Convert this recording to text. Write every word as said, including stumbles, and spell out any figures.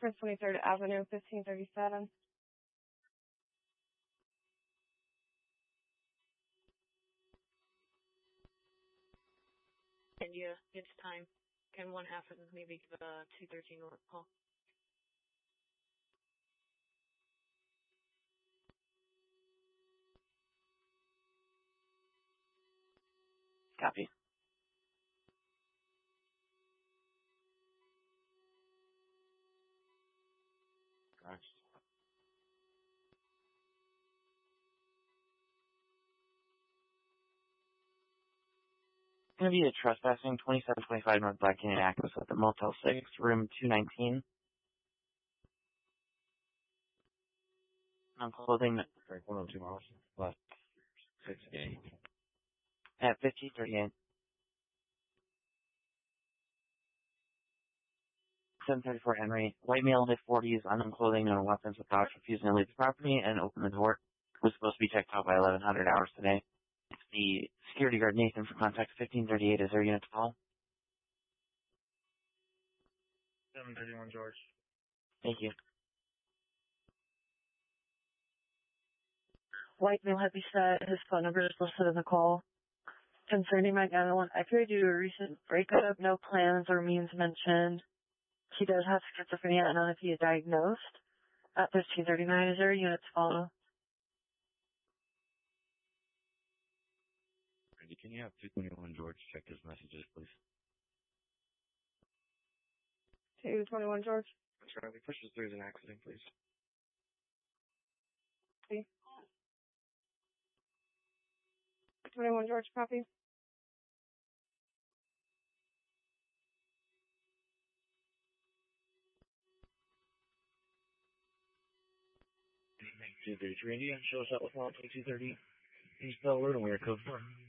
First twenty-third Avenue, fifteen thirty-seven. India, it's time. Can one half and maybe give a two thirteen North call? Copy. Gosh. Going to be a trespassing, twenty-seven twenty-five North Black Canyon access at the Motel six, room two nineteen. I'm clothing Correct, one oh two miles left. six eight. at fifteen thirty-eight. seven thirty-four Henry. White male, mid forties, unknown clothing, no weapons, without refusing to leave the property and open the door. Was supposed to be checked out by eleven hundred hours today. It's the security guard Nathan for contact fifteen thirty-eight. Is there a unit to call? seven thirty-one George. Thank you. White male heavy set. His phone number is listed in the call. Concerning my one X-ray due to a recent breakup, no plans or means mentioned. He does have schizophrenia and none if he is diagnosed. At fifteen thirty-nine, is there a unit to follow? Randy, can you have two twenty-one George check his messages, please? two twenty-one George. That's right. Push us through an accident, please. Copy. twenty-one George, copy. two thirty-three India, show us out with one twenty-two thirty. East Bell Road, and we are code four.